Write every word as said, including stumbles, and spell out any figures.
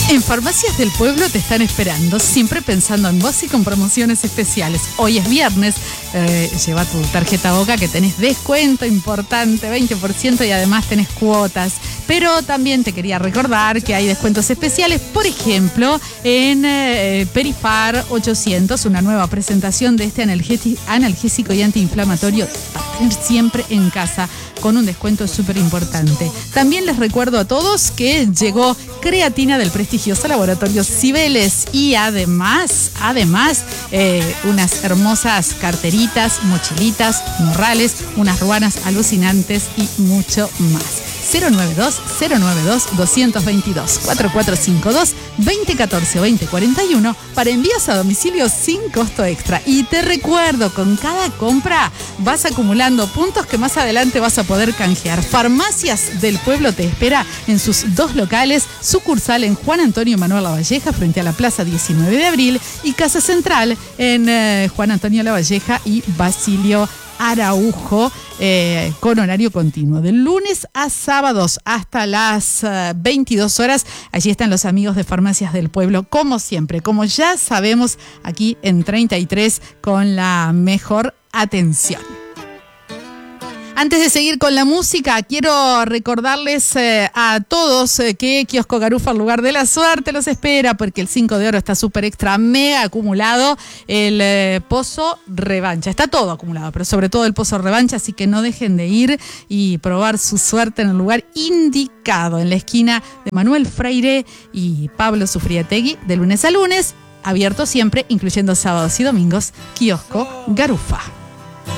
En Farmacias del Pueblo te están esperando, siempre pensando en vos y con promociones especiales. Hoy es viernes, eh, lleva tu tarjeta Boca que tenés descuento importante, veinte por ciento, y además tenés cuotas. Pero también te quería recordar que hay descuentos especiales, por ejemplo, en eh, Perifar ochocientos, una nueva presentación de este analgésico y antiinflamatorio para tener siempre en casa, con un descuento súper importante. También les recuerdo a todos que llegó creatina del prestigioso laboratorio Cibeles y además, además, eh, unas hermosas carteritas, mochilitas, morrales, unas ruanas alucinantes y mucho más. cero nueve dos, cero nueve dos, dos dos dos, cuatro cuatro cinco dos, dos cero uno cuatro o dos cero cuatro uno para envíos a domicilio sin costo extra. Y te recuerdo, con cada compra vas acumulando puntos que más adelante vas a poder canjear. Farmacias del Pueblo te espera en sus dos locales, sucursal en Juan Antonio Manuel Lavalleja frente a la Plaza diecinueve de abril y Casa Central en eh, Juan Antonio Lavalleja y Basilio Araujo, eh, con horario continuo de lunes a sábados hasta las uh, veintidós horas. Allí están los amigos de Farmacias del Pueblo, como siempre, como ya sabemos, aquí en treinta y tres, con la mejor atención. Antes de seguir con la música, quiero recordarles eh, a todos eh, que Kiosco Garufa, el lugar de la suerte, los espera, porque el cinco de oro está súper extra mega acumulado. El eh, Pozo Revancha, está todo acumulado, pero sobre todo el Pozo Revancha, así que no dejen de ir y probar su suerte en el lugar indicado, en la esquina de Manuel Freire y Pablo Sufriategui, de lunes a lunes, abierto siempre, incluyendo sábados y domingos. Kiosco Garufa.